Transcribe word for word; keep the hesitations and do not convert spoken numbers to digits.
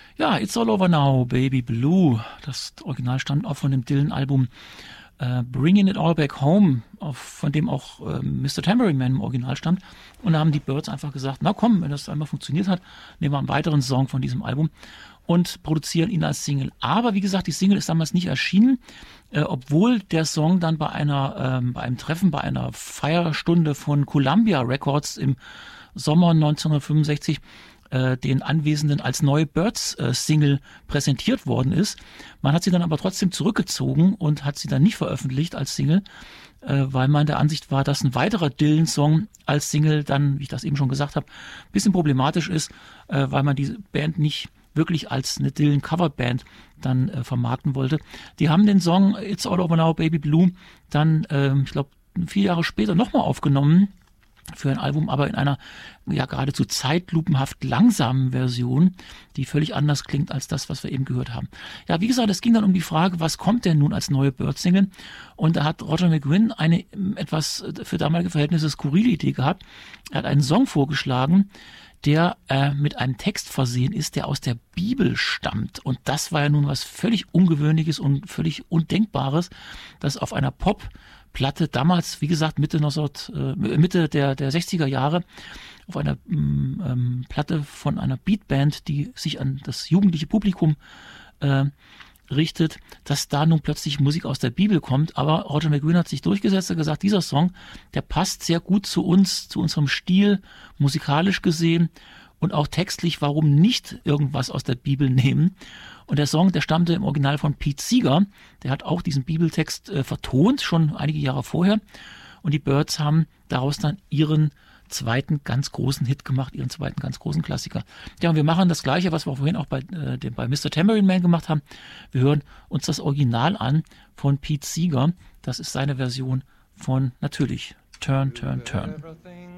Ja, It's All Over Now, Baby Blue. Das Original stammt auch von dem Dylan-Album äh, Bringing It All Back Home, auf, von dem auch äh, Mister Tambourine Man im Original stammt. Und da haben die Byrds einfach gesagt, na komm, wenn das einmal funktioniert hat, nehmen wir einen weiteren Song von diesem Album und produzieren ihn als Single. Aber wie gesagt, die Single ist damals nicht erschienen, äh, obwohl der Song dann bei einer, ähm, bei einem Treffen, bei einer Feierstunde von Columbia Records im Sommer neunzehnhundertfünfundsechzig äh, den Anwesenden als neue Byrds-Single äh, präsentiert worden ist. Man hat sie dann aber trotzdem zurückgezogen und hat sie dann nicht veröffentlicht als Single, äh, weil man der Ansicht war, dass ein weiterer Dylan-Song als Single dann, wie ich das eben schon gesagt habe, ein bisschen problematisch ist, äh, weil man diese Band nicht wirklich als eine Dylan-Coverband dann äh, vermarkten wollte. Die haben den Song It's All Over Now, Baby Blue dann, äh, ich glaube, vier Jahre später nochmal aufgenommen für ein Album, aber in einer ja geradezu zeitlupenhaft langsamen Version, die völlig anders klingt als das, was wir eben gehört haben. Ja, wie gesagt, es ging dann um die Frage, was kommt denn nun als neue Byrds-Single? Und da hat Roger McGuinn eine etwas für damalige Verhältnisse skurrile Idee gehabt. Er hat einen Song vorgeschlagen, der äh, mit einem Text versehen ist, der aus der Bibel stammt. Und das war ja nun was völlig Ungewöhnliches und völlig Undenkbares, dass auf einer Pop-Platte damals, wie gesagt, Mitte, neunzehn, äh, Mitte der, der sechziger Jahre, auf einer ähm, Platte von einer Beatband, die sich an das jugendliche Publikum äh, richtet, dass da nun plötzlich Musik aus der Bibel kommt. Aber Roger McGuinn hat sich durchgesetzt und gesagt, dieser Song, der passt sehr gut zu uns, zu unserem Stil, musikalisch gesehen und auch textlich, warum nicht irgendwas aus der Bibel nehmen. Und der Song, der stammte im Original von Pete Seeger, der hat auch diesen Bibeltext äh, vertont, schon einige Jahre vorher. Und die Byrds haben daraus dann ihren zweiten ganz großen Hit gemacht, ihren zweiten ganz großen Klassiker. Ja, und wir machen das Gleiche, was wir vorhin auch bei, äh, dem, bei Mister Tambourine Man gemacht haben. Wir hören uns das Original an von Pete Seeger. Das ist seine Version von, natürlich, Turn, Turn, Turn.